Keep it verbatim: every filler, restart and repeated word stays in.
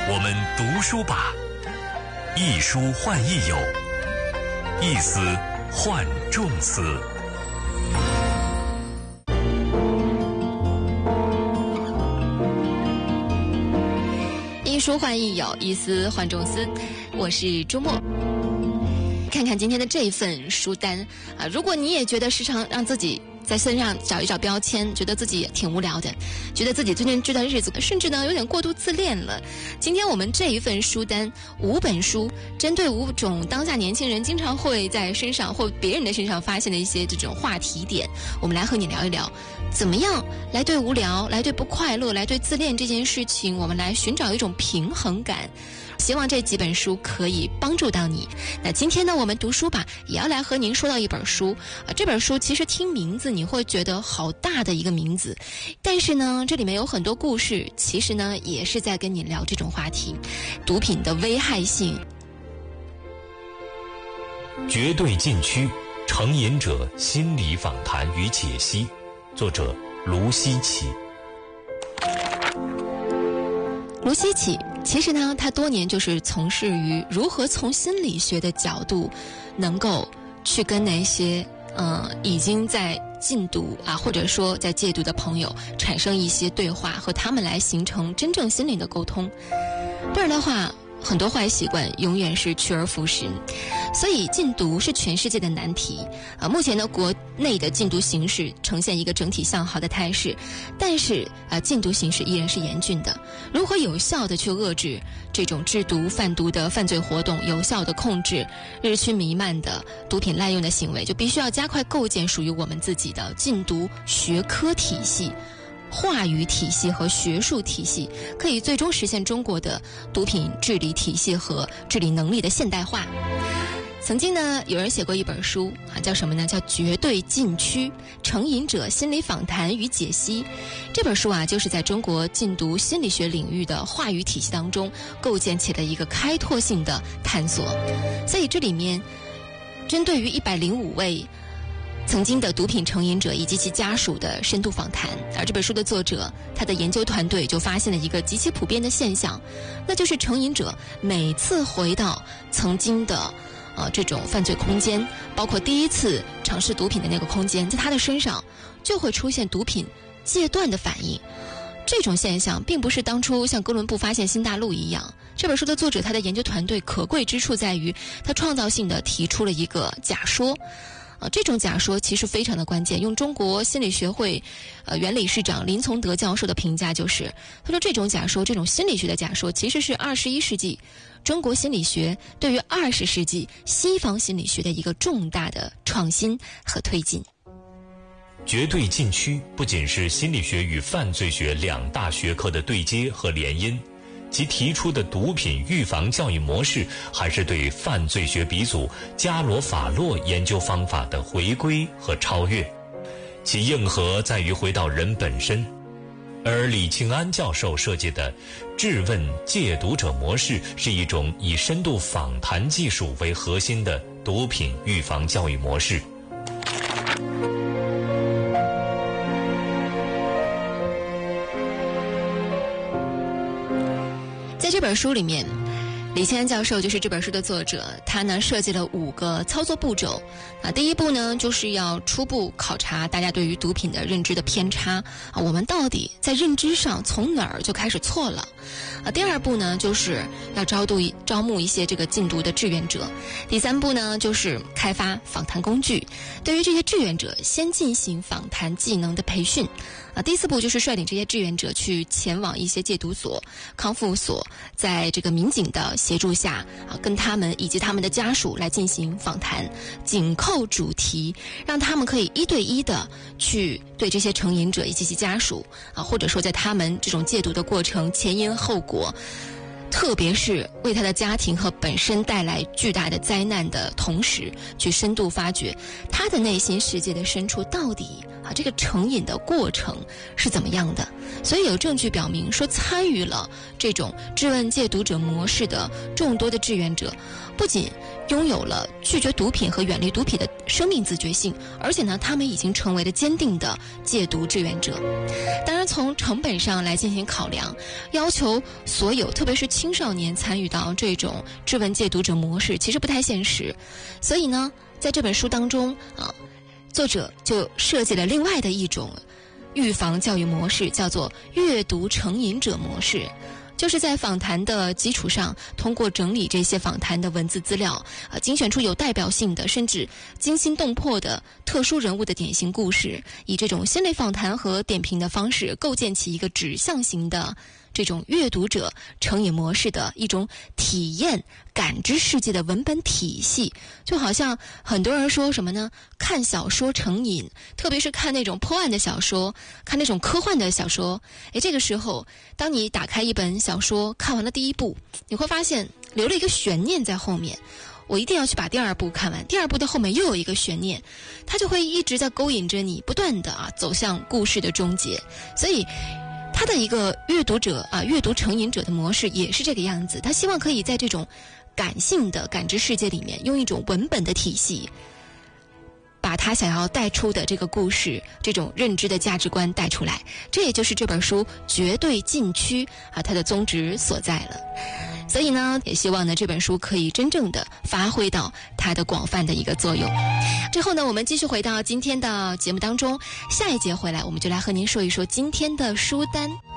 我们读书吧，一书换一友，一思换众思。 一书换一友，一思换众思。我是周末。看看今天的这一份书单啊，如果你也觉得时常让自己在身上找一找标签，觉得自己挺无聊的，觉得自己最近这段日子甚至呢有点过度自恋了，今天我们这一份书单五本书，针对五种当下年轻人经常会在身上或别人的身上发现的一些这种话题点，我们来和你聊一聊，怎么样来对无聊，来对不快乐，来对自恋这件事情，我们来寻找一种平衡感。希望这几本书可以帮助到你。那今天呢，我们读书吧也要来和您说到一本书啊，这本书其实听名字你会觉得好大的一个名字，但是呢，这里面有很多故事，其实呢也是在跟你聊这种话题，毒品的危害性。 绝对禁区，成瘾者心理访谈与解析，作者卢希奇。 卢希奇其实呢，他多年就是从事于如何从心理学的角度，能够去跟那些呃已经在禁毒啊，或者说在戒毒的朋友产生一些对话，和他们来形成真正心灵的沟通。不然的话，很多坏习惯永远是去而复始，所以禁毒是全世界的难题啊。目前呢，国内的禁毒形势呈现一个整体向好的态势，但是啊，禁毒形势依然是严峻的。如何有效的去遏制这种制毒贩毒的犯罪活动，有效的控制日趋弥漫的毒品滥用的行为，就必须要加快构建属于我们自己的禁毒学科体系。话语体系和学术体系，可以最终实现中国的毒品治理体系和治理能力的现代化。曾经呢，有人写过一本书啊，叫什么呢？叫《绝对禁区：成瘾者心理访谈与解析》。这本书啊，就是在中国禁毒心理学领域的话语体系当中，构建起了一个开拓性的探索。所以这里面，针对于一百零五位曾经的毒品成瘾者以及其家属的深度访谈，而这本书的作者他的研究团队就发现了一个极其普遍的现象，那就是成瘾者每次回到曾经的呃这种犯罪空间，包括第一次尝试毒品的那个空间，在他的身上就会出现毒品戒断的反应。这种现象并不是当初像哥伦布发现新大陆一样，这本书的作者他的研究团队可贵之处在于，他创造性的提出了一个假说。啊，这种假说其实非常的关键。用中国心理学会呃原理事长林从德教授的评价就是，他说这种假说，这种心理学的假说，其实是二十一世纪中国心理学对于二十世纪西方心理学的一个重大的创新和推进。 绝对禁区不仅是心理学与犯罪学两大学科的对接和联姻，其提出的毒品预防教育模式，还是对犯罪学鼻祖加罗法洛研究方法的回归和超越。其硬核在于回到人本身，而李庆安教授设计的质问戒毒者模式，是一种以深度访谈技术为核心的毒品预防教育模式。 在这本书里面，李庆安教授就是这本书的作者，他呢设计了五个操作步骤。啊，第一步呢，就是要初步考察大家对于毒品的认知的偏差啊，我们到底在认知上从哪儿就开始错了？啊，第二步呢，就是要招度招募一些这个禁毒的志愿者。第三步呢，就是开发访谈工具，对于这些志愿者先进行访谈技能的培训。啊，第四步就是率领这些志愿者去前往一些戒毒所、康复所，在这个民警的协助下，啊，跟他们以及他们的家属来进行访谈，紧扣主题，让他们可以一对一的去对这些成瘾者以及其家属，啊，或者说在他们这种戒毒的过程前因后果，特别是为他的家庭和本身带来巨大的灾难的同时，去深度发掘他的内心世界的深处到底啊这个成瘾的过程是怎么样的。 所以有证据表明说，参与了这种质问戒毒者模式的众多的志愿者，不仅拥有了拒绝毒品和远离毒品的生命自觉性，而且呢，他们已经成为了坚定的戒毒志愿者。当然，从成本上来进行考量，要求所有，特别是青少年参与到这种质问戒毒者模式，其实不太现实。所以呢，在这本书当中啊，作者就设计了另外的一种预防教育模式，叫做阅读成瘾者模式。就是在访谈的基础上，通过整理这些访谈的文字资料，呃，精选出有代表性的，甚至惊心动魄的特殊人物的典型故事，以这种心理访谈和点评的方式，构建起一个指向型的这种阅读者成瘾模式的一种体验感知世界的文本体系。就好像很多人说什么呢？看小说成瘾，特别是看那种破案的小说，看那种科幻的小说。诶，这个时候，当你打开一本小说，看完了第一部，你会发现留了一个悬念在后面。我一定要去把第二部看完，第二部的后面又有一个悬念，它就会一直在勾引着你，不断的啊走向故事的终结。所以他的一个阅读者啊，阅读成瘾者的模式也是这个样子。他希望可以在这种感性的感知世界里面，用一种文本的体系，把他想要带出的这个故事，这种认知的价值观带出来。这也就是这本书绝对禁区啊，它的宗旨所在了。所以呢，也希望呢这本书可以真正的发挥到它的广泛的一个作用。之后呢，我们继续回到今天的节目当中，下一节回来我们就来和您说一说今天的书单。